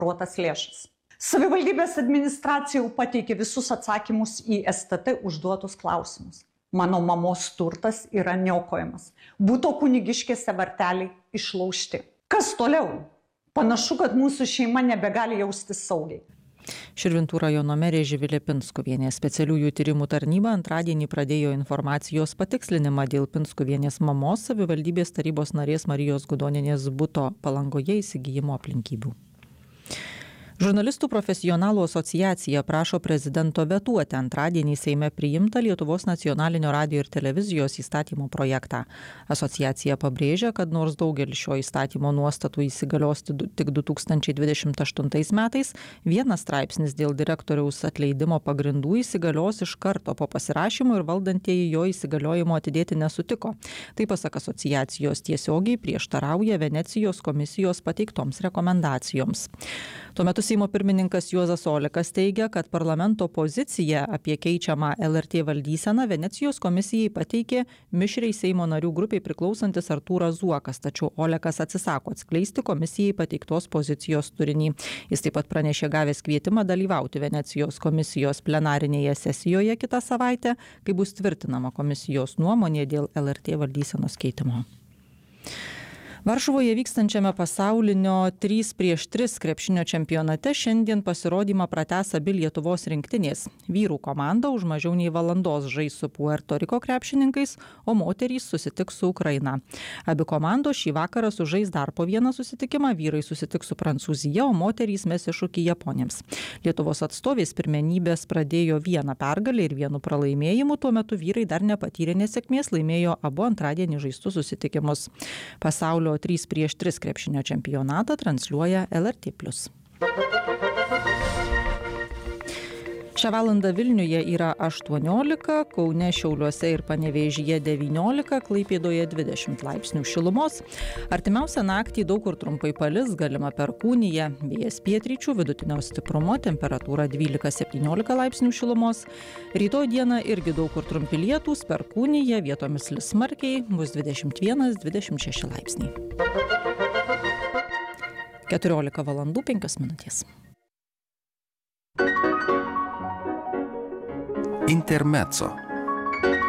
administruotas lėšas. Savivaldybės administracija jau pateikė visus atsakymus į STT užduotus klausimus. Mano mamos turtas yra niokojamas. Buto Kunigiškėse varteliai išlaužti. Kas toliau? Panašu, kad mūsų šeima nebegali jaustis saugiai. Širvintų rajono merė Živilė Pinskuvienė. Specialiųjų tyrimų tarnyba antradienį pradėjo informacijos patikslinimą dėl Pinskuvienės mamos savivaldybės tarybos narės Marijos Gudonienės buto Palangoje įsigijimo aplinkybių. Žurnalistų profesionalų asociacija prašo prezidento vetuoti antradienį Seime priimtą Lietuvos nacionalinio radijo ir televizijos įstatymo projektą. Asociacija pabrėžia, kad nors daugelis šio įstatymo nuostatų įsigalios tik 2028 metais, vienas straipsnis dėl direktoriaus atleidimo pagrindų įsigalios iš karto po pasirašymo ir valdantieji jo įsigaliojimo atidėti nesutiko. Tai pasak asociacijos tiesiogiai prieštarauja Venecijos komisijos pateiktoms rekomendacijoms. Tuo metu Seimo pirmininkas Juozas Olekas teigia, kad parlamento poziciją apie keičiamą LRT valdyseną Venecijos komisijai pateikė mišriai Seimo narių grupiai priklausantis Artūras Zuokas, tačiau Olekas atsisako atskleisti komisijai pateiktos pozicijos turinį. Jis taip pat pranešė gavęs kvietimą dalyvauti Venecijos komisijos plenarinėje sesijoje kitą savaitę, kai bus tvirtinama komisijos nuomonė dėl LRT valdysenos keitimo. Varšuvoje vykstančiame pasaulinio 3x3 krepšinio čempionate šiandien pasirodymą pratęs abi Lietuvos rinktinės. Vyrų komanda už mažiau nei valandos žais su Puerto Riko krepšininkais, o moterys susitiks su Ukraina. Abi komandos šį vakarą sužais dar po vieną susitikimą, vyrai susitiks su Prancūzija, o moterys mes iššūkį Japonėms. Lietuvos atstovės pirmenybės pradėjo vieną pergalę ir vienu pralaimėjimu, tuo metu vyrai dar nepatyrė nesėkmės, laimėjo abu antradienį žaistus susitikimus. Pasaulio 3x3 krepšinio čempionatą transliuoja LRT+. Šią valandą Vilniuje yra 18, Kaune, Šiauliuose ir Panevėžyje 19, Klaipėdoje 20 laipsnių šilumos. Artimiausią naktį daug kur trumpai palis, galima perkūnija, vėjas pietryčių, vidutinio stiprumo, temperatūra 12-17 laipsnių šilumos. Rytoj dieną irgi daug kur trumpi lietūs, perkūnija, vietomis lis smarkiai, bus 21-26 laipsniai. 14 valandų 5 minutės. Intermezzo.